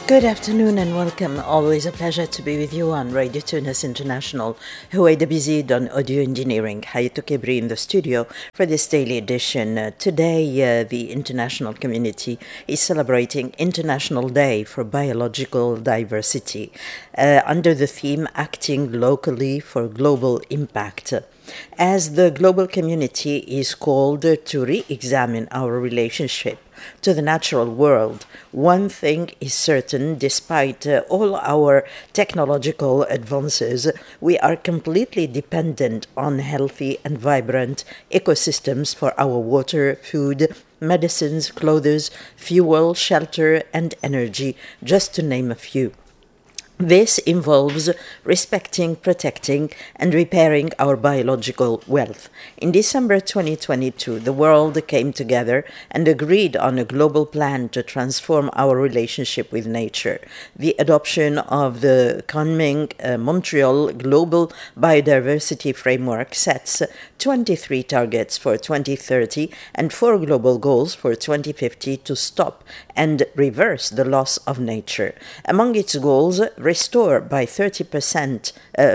Good afternoon and welcome. Always a pleasure to be with you on Radio Tunis International. Huwaida Bizid on audio engineering. Hayatou Kebri in the studio for this daily edition. Today, the international community is celebrating International Day for Biological Diversity under the theme Acting Locally for Global Impact. As the global community is called to re-examine our relationship to the natural world, one thing is certain: despite all our technological advances, we are completely dependent on healthy and vibrant ecosystems for our water, food, medicines, clothes, fuel, shelter, and energy, just to name a few. This involves respecting, protecting, and repairing our biological wealth. In December 2022, the world came together and agreed on a global plan to transform our relationship with nature. The adoption of the Kunming Montreal Global Biodiversity Framework sets 23 targets for 2030 and 4 global goals for 2050 to stop and reverse the loss of nature. Among its goals, restore 30%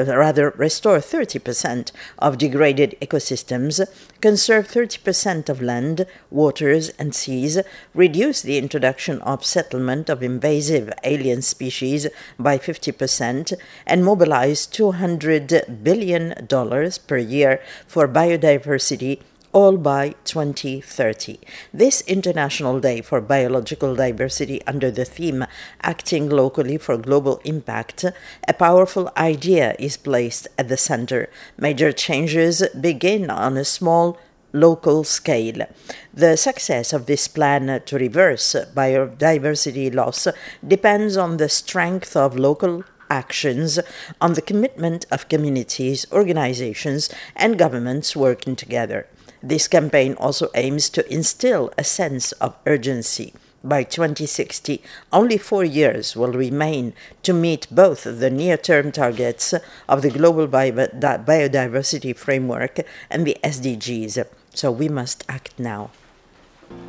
of degraded ecosystems, conserve 30% of land, waters, and seas, reduce the introduction of settlement of invasive alien species by 50%, and mobilize $200 billion per year for biodiversity, all by 2030. This International Day for Biological Diversity under the theme Acting Locally for Global Impact, a powerful idea is placed at the center. Major changes begin on a small local scale. The success of this plan to reverse biodiversity loss depends on the strength of local actions, on the commitment of communities, organizations, and governments working together. This campaign also aims to instill a sense of urgency. By 2060, only 4 years will remain to meet both the near-term targets of the Global Biodiversity Framework and the SDGs. So we must act now.